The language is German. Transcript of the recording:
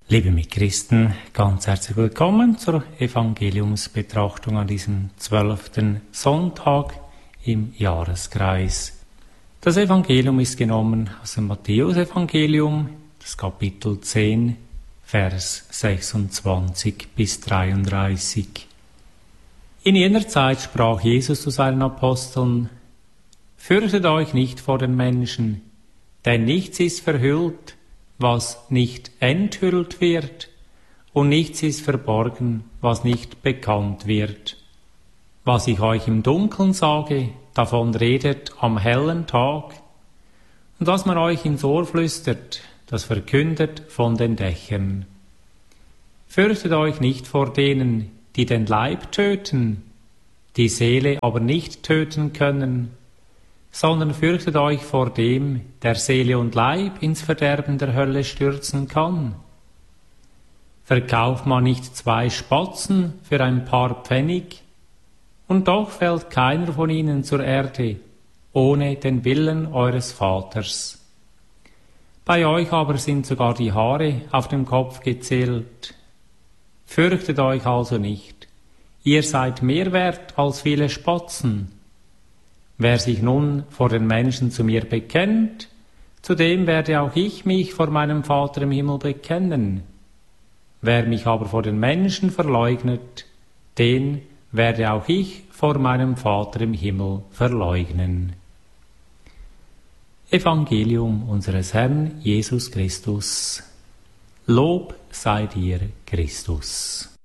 Liebe Mitchristen, ganz herzlich willkommen zur Evangeliumsbetrachtung an diesem 12. Sonntag im Jahreskreis. Das Evangelium ist genommen aus dem Matthäus-Evangelium, das Kapitel 10, Vers 26 bis 33. In jener Zeit sprach Jesus zu seinen Aposteln: Fürchtet euch nicht vor den Menschen, denn nichts ist verhüllt, was nicht enthüllt wird, und nichts ist verborgen, was nicht bekannt wird. Was ich euch im Dunkeln sage, davon redet am hellen Tag, und was man euch ins Ohr flüstert, das verkündet von den Dächern. Fürchtet euch nicht vor denen, die den Leib töten, die Seele aber nicht töten können, sondern fürchtet euch vor dem, der Seele und Leib ins Verderben der Hölle stürzen kann. Verkauft man nicht 2 Spatzen für ein paar Pfennig, und doch fällt keiner von ihnen zur Erde, ohne den Willen eures Vaters. Bei euch aber sind sogar die Haare auf dem Kopf gezählt. Fürchtet euch also nicht, ihr seid mehr wert als viele Spatzen. Wer sich nun vor den Menschen zu mir bekennt, zu dem werde auch ich mich vor meinem Vater im Himmel bekennen. Wer mich aber vor den Menschen verleugnet, den werde auch ich vor meinem Vater im Himmel verleugnen. Evangelium unseres Herrn Jesus Christus. Lob sei dir, Christus.